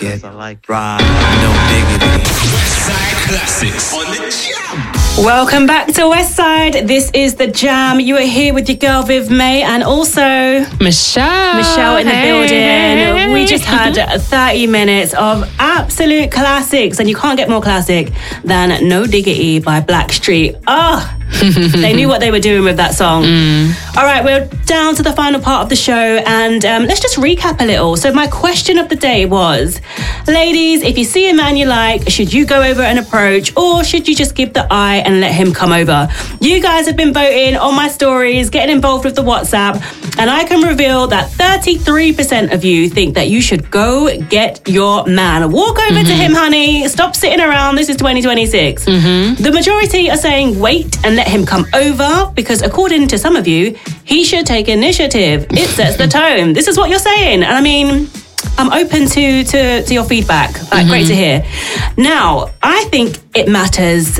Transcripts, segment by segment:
it. Ride, no diggity. Westside Classics on the Jam. Welcome back to Westside. This is the Jam. You are here with your girl Viv May and also Michelle in the building. We just had 30 minutes of absolute classics, and you can't get more classic than No Diggity by Blackstreet. They knew what they were doing with that song. All right, we're down to the final part of the show, and let's just recap a little. So my question of the day was, ladies, if you see a man you like, should you go over and approach, or should you just give the eye and let him come over? You guys have been voting on my stories, getting involved with the WhatsApp, and I can reveal that 33% of you think that you should go get your man. Walk over to him, honey. Stop sitting around. This is 2026. The majority are saying wait and let him come over, because according to some of you, he should take initiative. It sets the tone. This is what you're saying. And I mean, I'm open to your feedback. Great to hear. Now, I think it matters.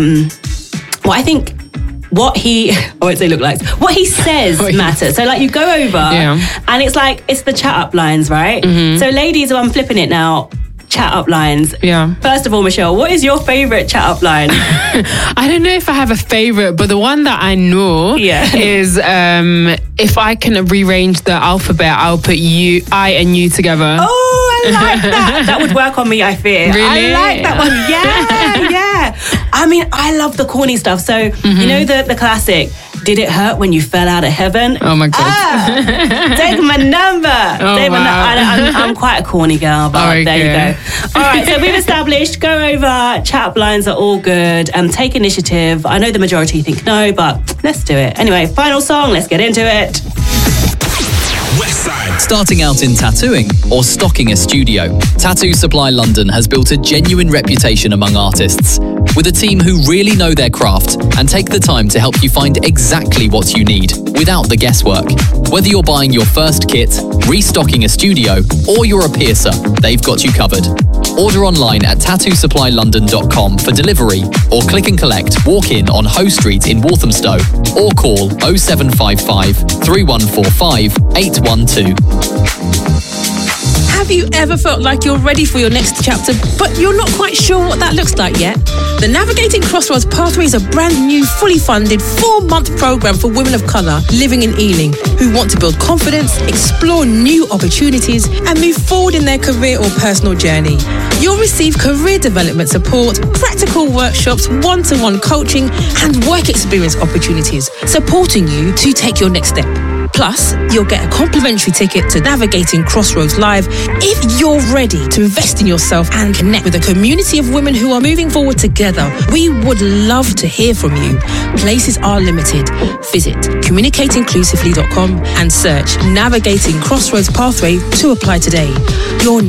What he says matters. So like you go over and it's like, it's the chat up lines, right? So ladies, I'm flipping it now. Chat up lines. Yeah. First of all, Michelle, what is your favourite chat up line? I don't know if I have a favourite, but the one that I know is if I can rearrange the alphabet, I'll put I and you together. Oh, I like that. That would work on me, I fear. Really? I like that one. Yeah. I mean, I love the corny stuff. So, you know the classic, did it hurt when you fell out of heaven? Oh my God. Take my number. I'm quite a corny girl, but there you go. All right, so we've established, go over, chat up lines are all good, take initiative. I know the majority think no, but let's do it. Anyway, final song, let's get into it. Westside. Starting out in tattooing or stocking a studio, Tattoo Supply London has built a genuine reputation among artists, with a team who really know their craft and take the time to help you find exactly what you need without the guesswork. Whether you're buying your first kit, restocking a studio, or you're a piercer, they've got you covered. Order online at tattoosupply.london.com for delivery, or click and collect walk-in on Hoe Street in Walthamstow, or call 0755 3145 812. Have you ever felt like you're ready for your next chapter, but you're not quite sure what that looks like yet? The Navigating Crossroads Pathway is a brand new, fully funded 4-month program for women of colour living in Ealing who want to build confidence, explore new opportunities, and move forward in their career or personal journey. You'll receive career development support, practical workshops, one-to-one coaching, and work experience opportunities, supporting you to take your next step. Plus, you'll get a complimentary ticket to Navigating Crossroads Live if you're ready to invest in yourself and connect with a community of women who are moving forward together. We would love to hear from you. Places are limited. Visit communicateinclusively.com and search Navigating Crossroads Pathway to apply today. Your